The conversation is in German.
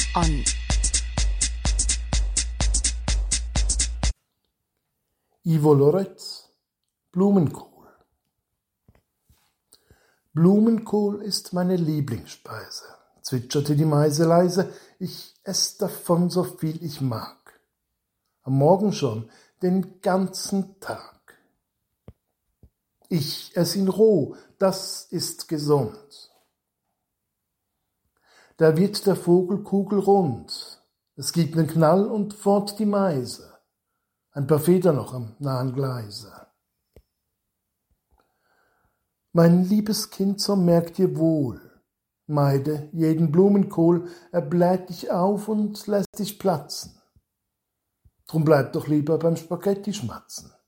on. Ivo Loretz, Blumenkohl. Blumenkohl ist meine Lieblingsspeise, zwitscherte die Meise leise, ich ess davon so viel ich mag. Am Morgen schon, den ganzen Tag. Ich ess ihn roh, das ist gesund. Da wird der Vogel kugelrund, es gibt nen Knall und fort die Meise. Ein paar Federn noch am nahen Gleise. Mein liebes Kind, so merk dir wohl, meide jeden Blumenkohl, er bläht dich auf und lässt dich platzen. Drum bleib doch lieber beim Spaghetti schmatzen.